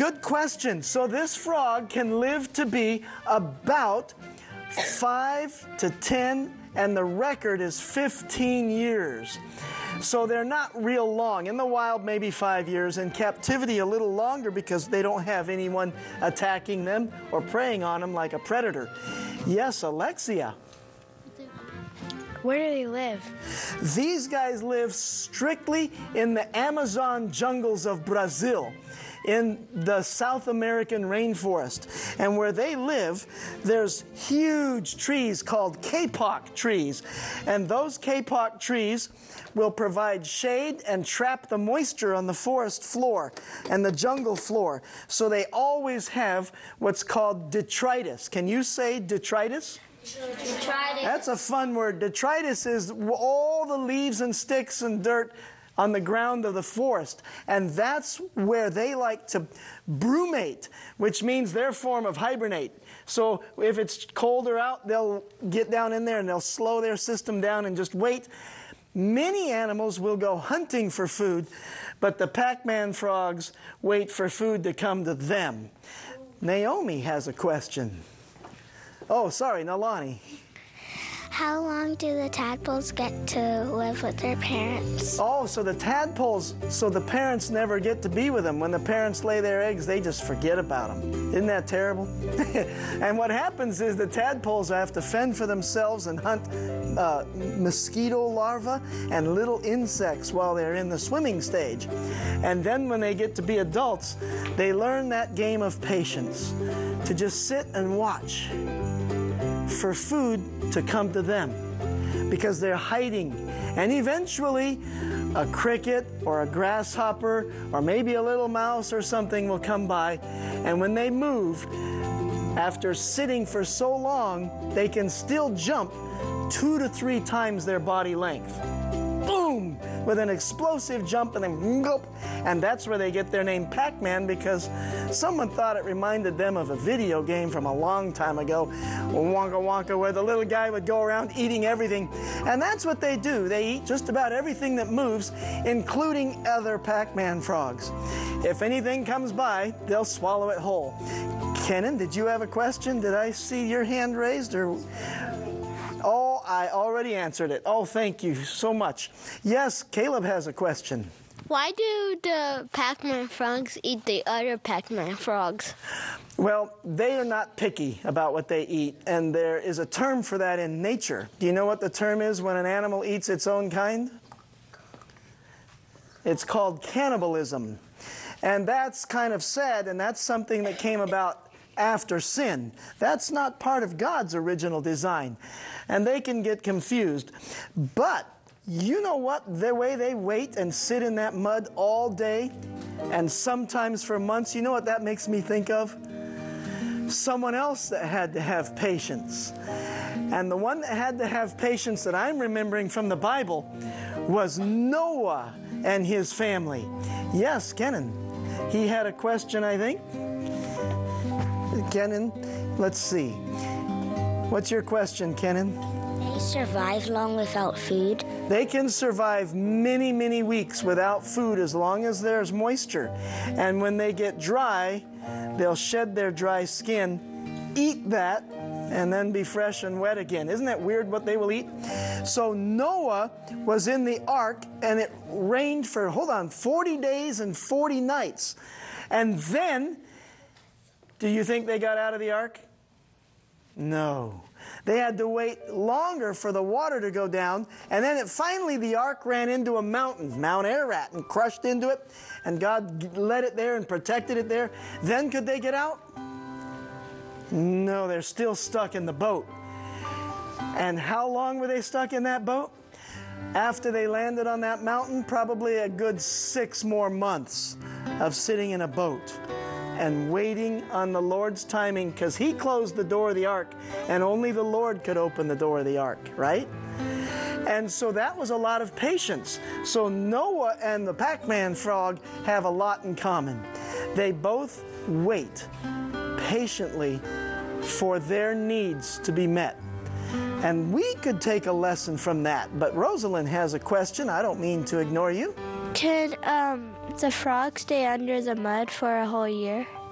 Good question. So this frog can live to be about 5 to 10, and the record is 15 years. So they're not real long. In the wild, maybe 5 years. In captivity, a little longer because they don't have anyone attacking them or preying on them like a predator. Yes, Alexia. Where do they live? These guys live strictly in the Amazon jungles of Brazil, in the South American rainforest. And where they live, there's huge trees called kapok trees. And those kapok trees will provide shade and trap the moisture on the forest floor and the jungle floor. So they always have what's called detritus. Can you say detritus? Detritus. That's a fun word. Detritus is all the leaves and sticks and dirt on the ground of the forest. And that's where they like to brumate, which means their form of hibernate. So if it's colder out, they'll get down in there and they'll slow their system down and just wait. Many animals will go hunting for food, but the Pac-Man frogs wait for food to come to them. Naomi has a question. Oh, sorry, Nalani. How long do the tadpoles get to live with their parents? Oh, so the tadpoles, so the parents never get to be with them. When the parents lay their eggs, they just forget about them. Isn't that terrible? And what happens is the tadpoles have to fend for themselves and hunt mosquito larvae and little insects while they're in the swimming stage. And then when they get to be adults, they learn that game of patience, to just sit and watch for food to come to them because they're hiding. And eventually a cricket or a grasshopper or maybe a little mouse or something will come by, and when they move, after sitting for so long, they can still jump 2 to 3 times their body length. Boom! With an explosive jump, and then gulp. And that's where they get their name Pac-Man, because someone thought it reminded them of a video game from a long time ago, Wonka Wonka, where the little guy would go around eating everything. And that's what they do. They eat just about everything that moves, including other Pac-Man frogs. If anything comes by, they'll swallow it whole. Kenan, did you have a question? Did I see your hand raised? Or... Oh, I already answered it. Oh, thank you so much. Yes, Caleb has a question. Why do the Pac-Man frogs eat the other Pac-Man frogs? Well, they are not picky about what they eat, and there is a term for that in nature. Do you know what the term is when an animal eats its own kind? It's called cannibalism. And that's kind of sad, and that's something that came about after sin. That's not part of God's original design. And they can get confused. But you know what? The way they wait and sit in that mud all day, and sometimes for months, you know what that makes me think of? Someone else that had to have patience. And the one that had to have patience that I'm remembering from the Bible was Noah and his family. Yes, Kenan. He had a question, I think. Kenan, let's see. What's your question, Kenan? They survive long without food? They can survive many, many weeks without food as long as there's moisture. And when they get dry, they'll shed their dry skin, eat that, and then be fresh and wet again. Isn't that weird what they will eat? So Noah was in the ark, and it rained for, 40 days and 40 nights. And then, do you think they got out of the ark? No. They had to wait longer for the water to go down, and then finally the ark ran into a mountain, Mount Ararat, and crushed into it, and God led it there and protected it there. Then could they get out? No, they're still stuck in the boat. And how long were they stuck in that boat? After they landed on that mountain, probably a good 6 more months of sitting in a boat and waiting on the Lord's timing, because He closed the door of the ark, and only the Lord could open the door of the ark, right? And so that was a lot of patience. So Noah and the Pac-Man frog have a lot in common. They both wait patiently for their needs to be met. And we could take a lesson from that. But Rosalind has a question. I don't mean to ignore you. Can the frog stay under the mud for a whole year?